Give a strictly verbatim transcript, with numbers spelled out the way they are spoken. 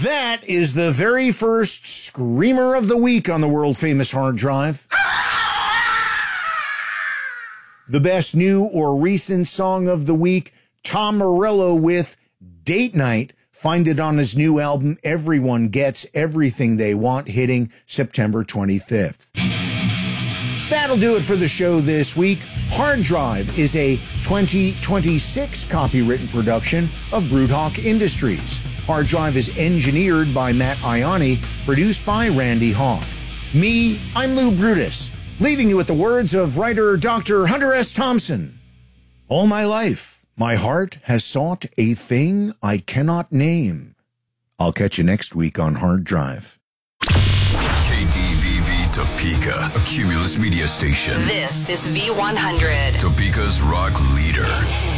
That is the very first Screamer of the Week on the world-famous hard drive. The best new or recent song of the week, Tom Morello with Date Night. Find it on his new album, Everyone Gets Everything They Want, hitting September twenty-fifth. That'll do it for the show this week. Hard Drive is a twenty twenty-six copywritten production of Broodhawk Industries. Hard Drive is engineered by Matt Ioni, produced by Randy Hawk. Me, I'm Lou Brutus, leaving you with the words of writer Doctor Hunter S. Thompson. All my life, my heart has sought a thing I cannot name. I'll catch you next week on Hard Drive. K D V V Topeka, a Cumulus media station. This is V one hundred. Topeka's rock leader.